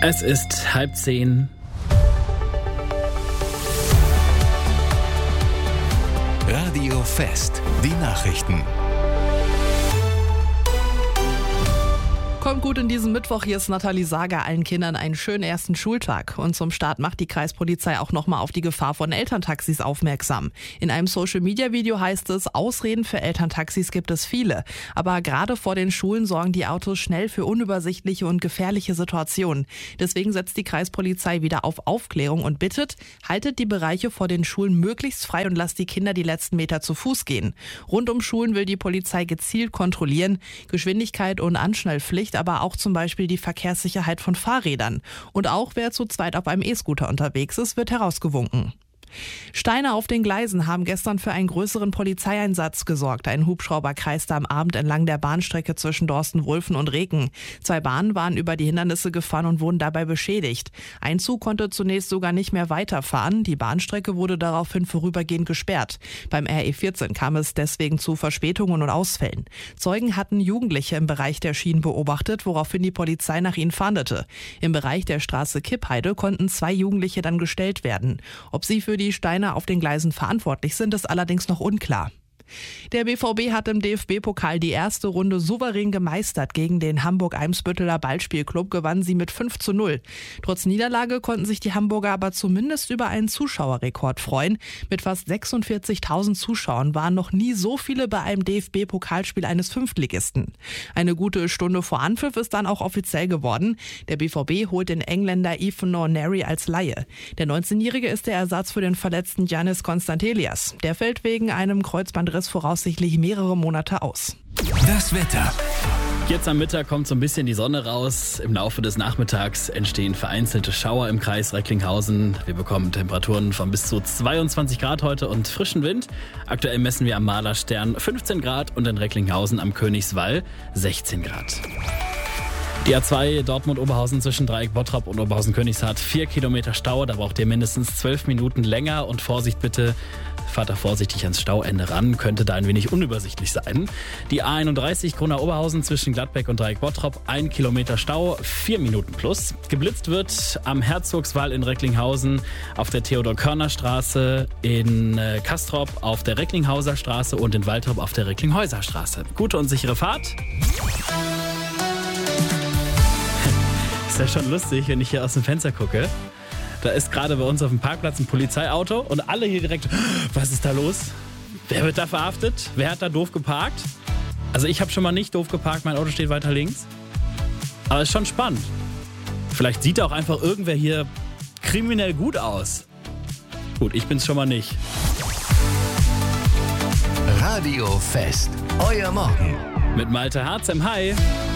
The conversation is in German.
Es ist 9:30. Radio Fest, die Nachrichten. Kommt gut in diesen Mittwoch, hier ist Nathalie Sager, allen Kindern einen schönen ersten Schultag. Und zum Start macht die Kreispolizei auch nochmal auf die Gefahr von Elterntaxis aufmerksam. In einem Social-Media-Video heißt es, Ausreden für Elterntaxis gibt es viele. Aber gerade vor den Schulen sorgen die Autos schnell für unübersichtliche und gefährliche Situationen. Deswegen setzt die Kreispolizei wieder auf Aufklärung und bittet, haltet die Bereiche vor den Schulen möglichst frei und lasst die Kinder die letzten Meter zu Fuß gehen. Rund um Schulen will die Polizei gezielt kontrollieren, Geschwindigkeit und Anschnellpflicht, aber auch zum Beispiel die Verkehrssicherheit von Fahrrädern. Und auch wer zu zweit auf einem E-Scooter unterwegs ist, wird herausgewunken. Steine auf den Gleisen haben gestern für einen größeren Polizeieinsatz gesorgt. Ein Hubschrauber kreiste am Abend entlang der Bahnstrecke zwischen Dorsten-Wulfen und Reken. 2 Bahnen waren über die Hindernisse gefahren und wurden dabei beschädigt. Ein Zug konnte zunächst sogar nicht mehr weiterfahren. Die Bahnstrecke wurde daraufhin vorübergehend gesperrt. Beim RE14 kam es deswegen zu Verspätungen und Ausfällen. Zeugen hatten Jugendliche im Bereich der Schienen beobachtet, woraufhin die Polizei nach ihnen fahndete. Im Bereich der Straße Kippheide konnten 2 Jugendliche dann gestellt werden. Ob sie für die Steine auf den Gleisen verantwortlich sind, ist allerdings noch unklar. Der BVB hat im DFB-Pokal die erste Runde souverän gemeistert. Gegen den Hamburg-Eimsbütteler Ballspielclub gewannen sie mit 5:0. Trotz Niederlage konnten sich die Hamburger aber zumindest über einen Zuschauerrekord freuen. Mit fast 46.000 Zuschauern waren noch nie so viele bei einem DFB-Pokalspiel eines Fünftligisten. Eine gute Stunde vor Anpfiff ist dann auch offiziell geworden. Der BVB holt den Engländer Ethan Nwaneri als Laie. Der 19-Jährige ist der Ersatz für den verletzten Giannis Konstantelias. Der fällt wegen einem Kreuzbandriss voraussichtlich mehrere Monate aus. Das Wetter. Jetzt am Mittag kommt so ein bisschen die Sonne raus. Im Laufe des Nachmittags entstehen vereinzelte Schauer im Kreis Recklinghausen. Wir bekommen Temperaturen von bis zu 22 Grad heute und frischen Wind. Aktuell messen wir am Malerstern 15 Grad und in Recklinghausen am Königswall 16 Grad. Die A2 Dortmund-Oberhausen zwischen Dreieck Bottrop und Oberhausen-Königshardt 4 Kilometer Stau. Da braucht ihr mindestens 12 Minuten länger und Vorsicht bitte. Fahrt da vorsichtig ans Stauende ran, könnte da ein wenig unübersichtlich sein. Die A31 Gronau-Oberhausen zwischen Gladbeck und Dreieck Bottrop 1 Kilometer Stau, 4 Minuten plus. Geblitzt wird am Herzogswall in Recklinghausen, auf der Theodor-Körner-Straße, in Castrop auf der Recklinghauser Straße und in Waltrop auf der Recklinghäuser Straße. Gute und sichere Fahrt. Ist ja schon lustig, wenn ich hier aus dem Fenster gucke. Da ist gerade bei uns auf dem Parkplatz ein Polizeiauto und alle hier direkt, was ist da los? Wer wird da verhaftet? Wer hat da doof geparkt? Also ich habe schon mal nicht doof geparkt, mein Auto steht weiter links. Aber ist schon spannend. Vielleicht sieht auch einfach irgendwer hier kriminell gut aus. Gut, ich bin's schon mal nicht. Radio Fest, euer Morgen. Mit Malte Harzem, hi.